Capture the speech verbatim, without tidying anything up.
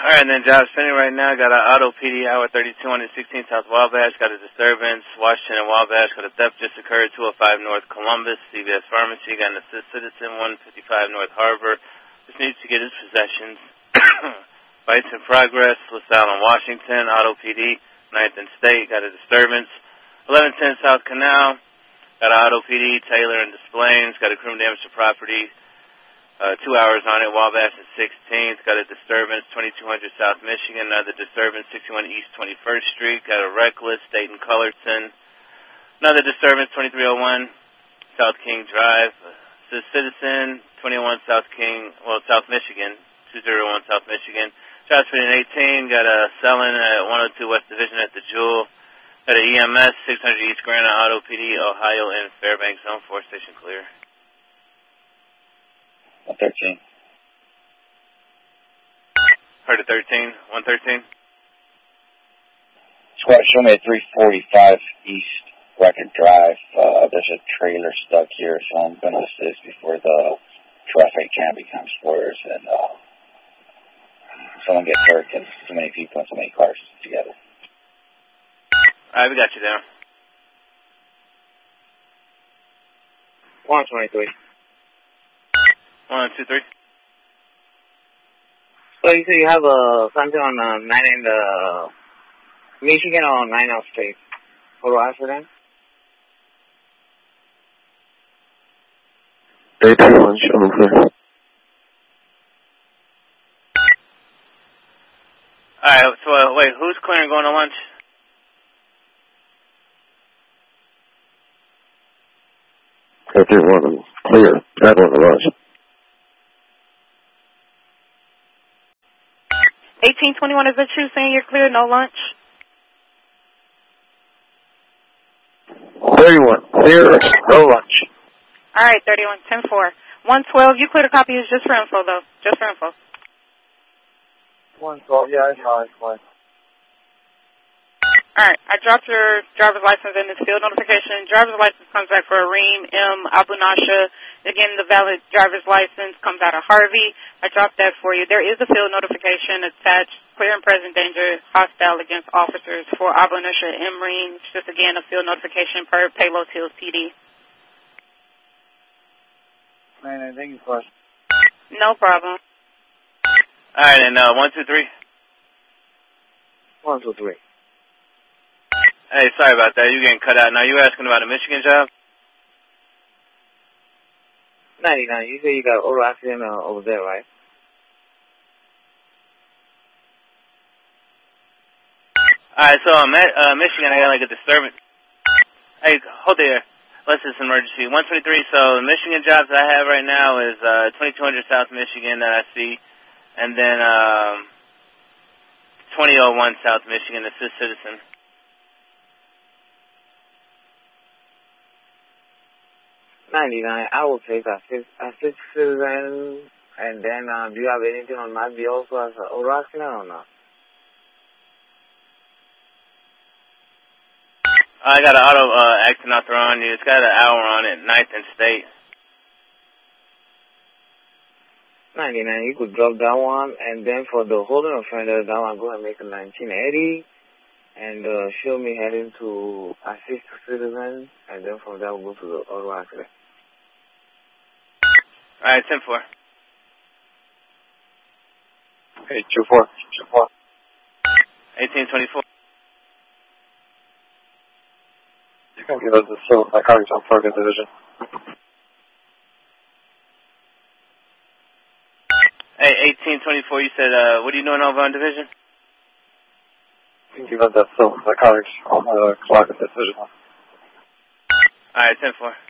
Alright, and then jobs pending right now. Got an auto P D hour thirty-two on the sixteenth South Wabash. Got a disturbance. Washington and Wabash. Got a theft just occurred. two oh five North Columbus. C V S Pharmacy. Got an assist citizen. one fifty-five North Harbor. Just needs to get his possessions. Bites in progress. LaSalle and Washington. Auto P D. ninth and State. Got a disturbance. eleven ten South Canal. Got an auto P D. Taylor and Des Plaines. Got a criminal damage to property. Uh, two hours on it, Wabash and sixteenth. Got a disturbance, twenty-two hundred South Michigan. Another disturbance, sixty-one East twenty-first Street. Got a reckless, Dayton Cullerton. Another disturbance, twenty-three oh one South King Drive. Uh, Citizen, twenty oh one South King, well, South Michigan, two oh one South Michigan. Shots in eighteen. Got a selling at one oh two West Division at the Jewel. Got a E M S, six hundred East Granite, Auto P D, Ohio, and Fairbanks Zone four Station clear. one thirteen. Heard of thirteen, one thirteen. Squad, show me a three forty-five East Record Drive. Uh, there's a trailer stuck here, so I'm going to assist before the traffic jam becomes worse and uh, someone gets hurt because too many people and so many cars together. Alright, we got you down. one twenty-three. One, two, three. So you say you have uh, something on uh, nine in the Michigan or nine out state? Auto accident? eight three one, show me clear. Alright, so uh, wait, who's clearing going to lunch? eight three one, clear. Not going to lunch. eighteen twenty-one, is that you saying you're clear, no lunch? thirty-one, clear, no lunch. All right, thirty-one, ten four. one twelve, you cleared a copy, it's just for info, though. Just for info. one twelve, yeah, I know, it's fine. All right, I dropped your driver's license in this field notification. Driver's license comes back for Reem M. Abu Nasha. Again, the valid driver's license comes out of Harvey. I dropped that for you. There is a field notification attached, clear and present danger, hostile against officers for Abu Nasha M. Reem. Just again, a field notification per Payload Hills P D. Man, thank you for it. No problem. All right, and uh, one, two, three. one two three. Hey, sorry about that. You getting cut out. Now, you asking about a Michigan job? ninety-nine, you say you got auto accident uh, over there, right? All right, so I'm at uh, Michigan. I got like a disturbance. Hey, hold there. Unless it's an emergency. one twenty-three, so the Michigan jobs I have right now is uh, twenty-two hundred South Michigan that I see. And then um, twenty oh one South Michigan, assist citizen. ninety-nine, I will take assist, assist citizen. And then, uh, do you have anything on my bill also as an auto accident or not? I got an auto uh, accident out there on you. It's got an hour on it, ninth and State. ninety-nine, you could drop that one. And then for the holding offender, that one, go ahead and make a nineteen eighty. And uh, show me heading to assist citizen. And then from there, we'll go to the auto accident. All right, ten four. Hey, two four, two four. eighteen twenty-four. You can give us the civil narcotics on Fargo Division. Hey, eighteen twenty-four, you said, uh, what are you doing over on Division? You can give us that civil narcotics on the Fargo Division. All right, ten four.